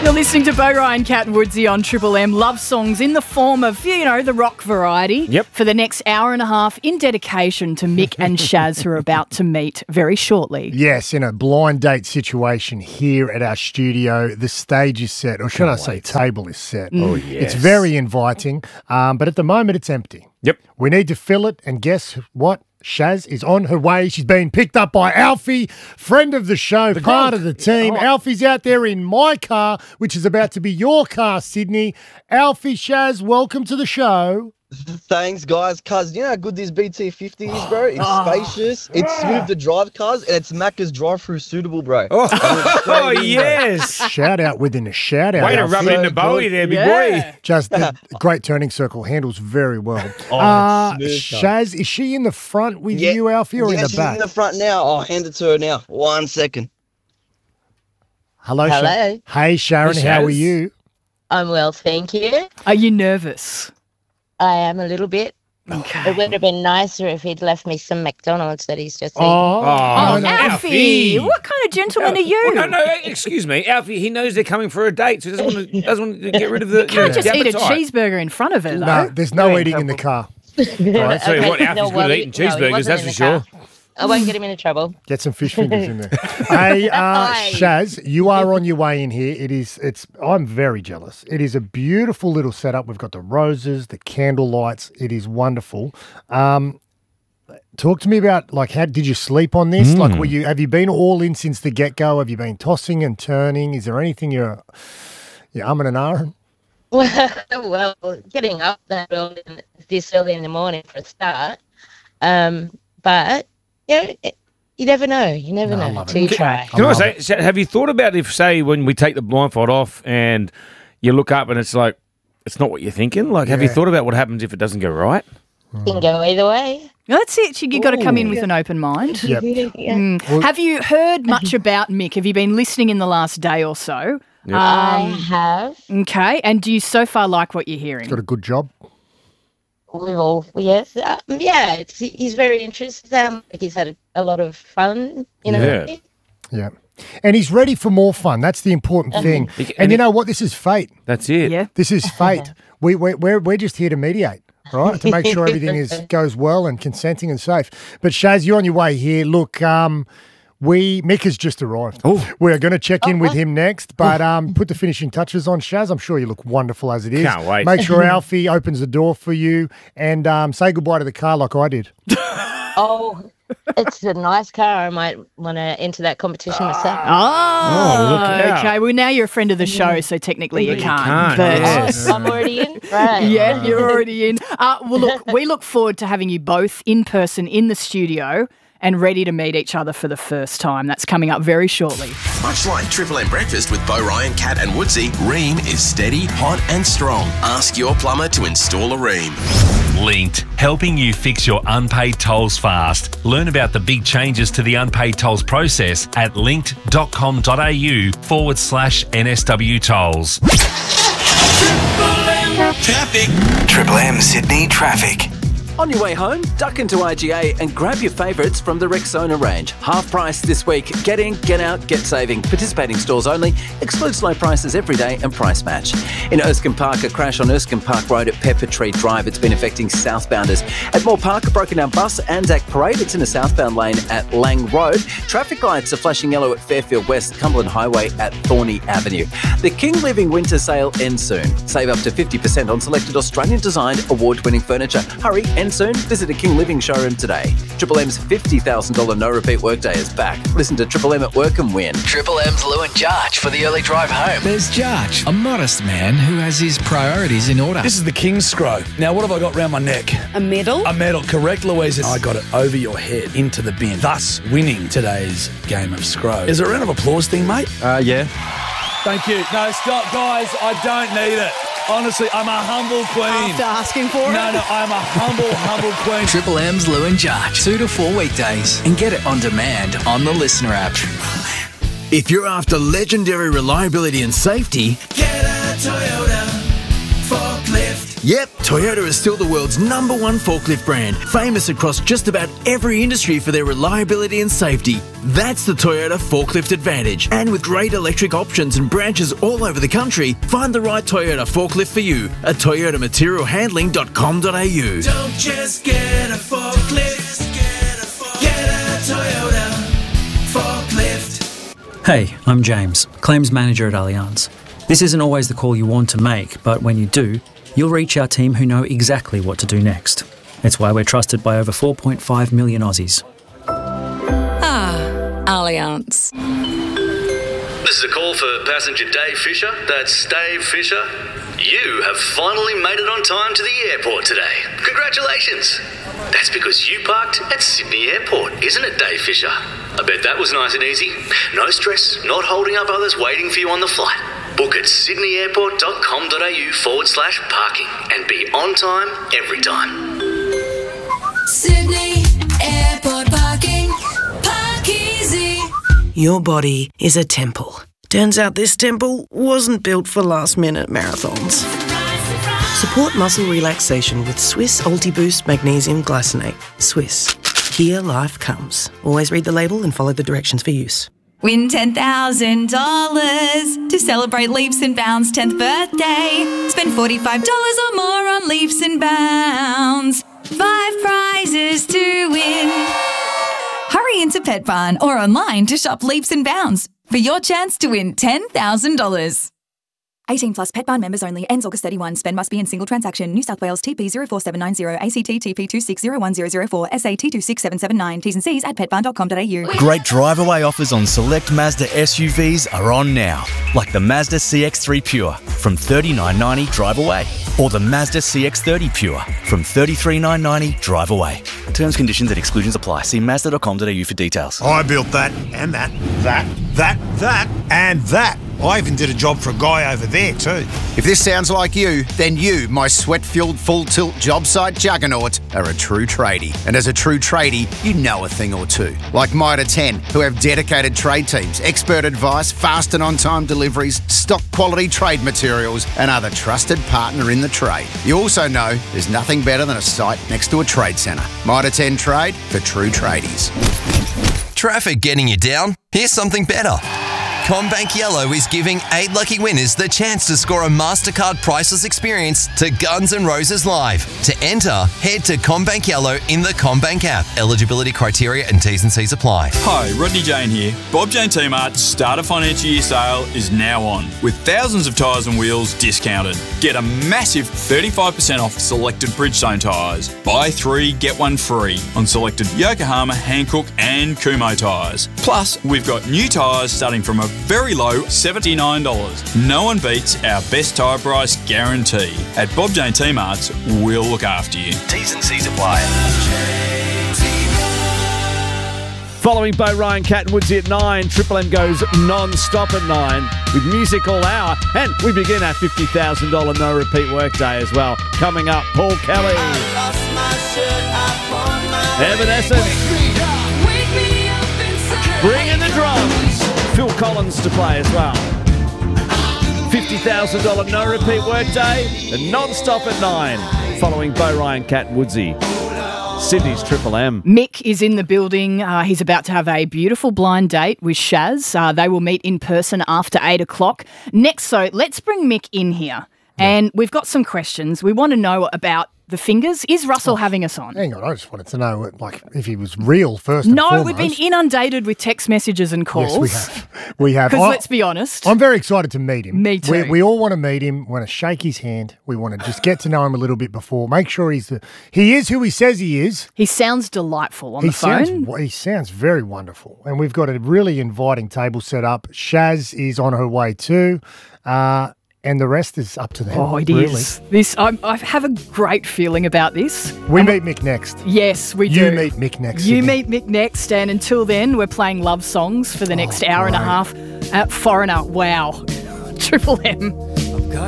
You're listening to Bo Ryan, Cat and Woodsy on Triple M. Love songs in the form of, the rock variety. Yep. For the next hour and a half in dedication to Mick and Shaz, who are about to meet very shortly. Yes, in a blind date situation here at our studio. The stage is set, or should I say table is set. Oh, yes. It's very inviting, but at the moment it's empty. Yep. We need to fill it, and guess what? Shaz is on her way. She's been picked up by Alfie, friend of the show, part of the team. Alfie's out there in my car, which is about to be your car, Sydney. Alfie, Shaz, welcome to the show. Thanks, guys. Cuz, you know how good this BT50 is, bro? It's spacious, it's smooth to drive, cuz, and it's Macca's drive-through suitable, bro. Oh, yes. Shout out within a shout out. Way to Alfie. rub it into Bowie there, big boy. Just a great turning circle, handles very well. It's smooth, cuz. Shaz, is she in the front with you, Alfie, or in the she's back? in the front now. I'll hand it to her now. 1 second. Hello. Hello. Hey, Sharon, Hey, how are Shaz. you? I'm well, thank you. Are you nervous? I am a little bit. Okay. It would have been nicer if he'd left me some McDonald's that he's just eaten. Oh, no. Alfie. What kind of gentleman are you? Well, no, excuse me. Alfie, he knows they're coming for a date, so he doesn't want to get rid of the Can't just the eat a appetite. cheeseburger in front of her, though. No, there's no eating in the car. Right, so what, Alfie's No, good well, at eating no, he cheeseburgers, wasn't that's in for the sure. car. I won't get him into trouble. Get some fish fingers in there. Hey, Shaz, you are on your way in here. I'm very jealous. It is a beautiful little setup. We've got the roses, the candle lights. It is wonderful. Talk to me about, how did you sleep on this? Have you been all in since the get-go? Have you been tossing and turning? Is there anything you're umming and ahhing? Well, getting up this early in the morning for a start. But, you never know. You never know until you try. Can I say, have you thought about if, say, when we take the blindfold off and you look up and it's like, it's not what you're thinking? Have you thought about what happens if it doesn't go right? Can go either way. That's it. You've got to come in with an open mind. Yep. Yeah. Have you heard much about Mick? Have you been listening in the last day or so? I have. Okay. And do you so far like what you're hearing? Got a good job? Yes. He's very interesting. He's had a lot of fun, Yeah. Yeah. And he's ready for more fun. That's the important thing. And you know what? This is fate. That's it. Yeah. This is fate. We're just here to mediate, right? To make sure everything goes well and consenting and safe. But Shaz, you're on your way here. Look, Mick has just arrived. We're going to check in with him next, but put the finishing touches on. Shaz, I'm sure you look wonderful as it is. Can't wait. Make sure Alfie opens the door for you and say goodbye to the car like I did. Oh, it's a nice car. I might want to enter that competition myself. Oh, look out. okay. Well, now you're a friend of the show, so technically you can't. can't, But yes. I'm already in? Right. yeah, you're already in. Well, look, we look forward to having you both in person in the studio and ready to meet each other for the first time. That's coming up very shortly. Much like Triple M Breakfast with Bo Ryan, Cat and Woodsy, Ream is steady, hot and strong. Ask your plumber to install a Ream. Linked, helping you fix your unpaid tolls fast. Learn about the big changes to the unpaid tolls process at linked.com.au/NSW tolls. Traffic. Triple M Sydney traffic. On your way home, duck into IGA and grab your favourites from the Rexona range. Half price this week. Get in, get out, get saving. Participating stores only. Excludes low prices every day and price match. In Erskine Park, a crash on Erskine Park Road at Pepper Tree Drive. It's been affecting southbounders. At Moore Park, a broken down bus, Anzac Parade. It's in a southbound lane at Lang Road. Traffic lights are flashing yellow at Fairfield West, Cumberland Highway at Thorney Avenue. The King Living Winter Sale ends soon. Save up to 50% on selected Australian designed award-winning furniture. Hurry, ends soon. Visit a King Living showroom today. Triple M's $50,000 no-repeat workday is back. Listen to Triple M at work and win. Triple M's Lou and Jarch for the early drive home. There's Jarch, a modest man who has his priorities in order. This is the King's Scroll. Now, what have I got round my neck? A medal? A medal, correct, Louise. I got it over your head, into the bin, thus winning today's game of Scroll. Is there a round of applause thing, mate? Yeah. Thank you. No, stop, guys. I don't need it. Honestly, I'm a humble queen. After asking for it? No, I'm a humble queen. Triple M's Lou and Jarch, 2 to 4 weekdays, and get it on demand on the Listener app. If you're after legendary reliability and safety, get a Toyota forklift. Yep, Toyota is still the world's #1 forklift brand, famous across just about every industry for their reliability and safety. That's the Toyota Forklift Advantage. And with great electric options and branches all over the country, find the right Toyota forklift for you at toyotamaterialhandling.com.au. Don't just get a forklift, get a Toyota forklift. Hey, I'm James, Claims Manager at Allianz. This isn't always the call you want to make, but when you do, you'll reach our team who know exactly what to do next. It's why we're trusted by over 4.5 million Aussies. Allianz. This is a call for passenger Dave Fisher. That's Dave Fisher. You have finally made it on time to the airport today. Congratulations. That's because you parked at Sydney Airport, isn't it, Dave Fisher? I bet that was nice and easy. No stress, not holding up others waiting for you on the flight. Book at sydneyairport.com.au/parking and be on time every time. Sydney Airport parking. Park easy. Your body is a temple. Turns out this temple wasn't built for last-minute marathons. Support muscle relaxation with Swiss Ultiboost Magnesium Glycinate. Swiss. Here life comes. Always read the label and follow the directions for use. Win $10,000 to celebrate Leaps and Bounds' 10th birthday. Spend $45 or more on Leaps and Bounds. 5 prizes to win. Hurry into Pet Barn or online to shop Leaps and Bounds for your chance to win $10,000. 18 plus Pet Barn members only. Ends August 31. Spend must be in single transaction. New South Wales TP 04790. ACT TP 26010004. SAT 26779. T's and C's at petbarn.com.au. Great drive-away offers on select Mazda SUVs are on now. Like the Mazda CX-3 Pure from $39.90 drive away. Or the Mazda CX-30 Pure from $33,990 drive away. Terms, conditions and exclusions apply. See Mazda.com.au for details. I built that and that, and that. I even did a job for a guy over there too. If this sounds like you, then you, my sweat-filled full-tilt job site juggernaut, are a true tradie. And as a true tradie, you know a thing or two. Like Mitre 10, who have dedicated trade teams, expert advice, fast and on-time deliveries, stock quality trade materials, and are the trusted partner in the trade. You also know there's nothing better than a site next to a trade centre. Mitre 10 Trade for true tradies. Traffic getting you down? Here's something better. CommBank Yellow is giving 8 lucky winners the chance to score a MasterCard priceless experience to Guns N' Roses Live. To enter, head to CommBank Yellow in the CommBank app. Eligibility criteria and T's and C's apply. Hi, Rodney Jane here. Bob Jane T-Mart's Start of Financial Year sale is now on, with thousands of tyres and wheels discounted. Get a massive 35% off selected Bridgestone tyres. Buy 3, get 1 free on selected Yokohama, Hankook and Kumho tyres. Plus, we've got new tyres starting from a very low $79. No one beats our best tyre price guarantee. At Bob Jane T-Mart's, we'll look after you. T's and C's apply. Following Bo Ryan, Cat and Woodsy at 9, Triple M goes non-stop at 9 with music all hour. And we begin our $50,000 no-repeat workday as well. Coming up, Paul Kelly. Evanescence. Bring in the drums. Phil Collins to play as well. $50,000 no-repeat workday and non-stop at 9. Following Bo Ryan, Cat and Woodsy. Sydney's Triple M. Mick is in the building. He's about to have a beautiful blind date with Shaz. They will meet in person after 8 o'clock. Next, so let's bring Mick in here. And we've got some questions. We want to know about the fingers. Is Russell having us on? Hang on, I just wanted to know if he was real first and foremost. No, we've been inundated with text messages and calls. Yes, we have. Because let's be honest. I'm very excited to meet him. Me too. We all want to meet him. We want to shake his hand. We want to just get to know him a little bit before. Make sure he is who he says he is. He sounds delightful on the phone. He sounds very wonderful. And we've got a really inviting table set up. Shaz is on her way too. And the rest is up to them. Oh, it is. I have a great feeling about this. We meet Mick next. Yes, we do. You meet Mick next. You meet Mick next. And until then, we're playing love songs for the next hour and a half. Foreigner, wow. Triple M.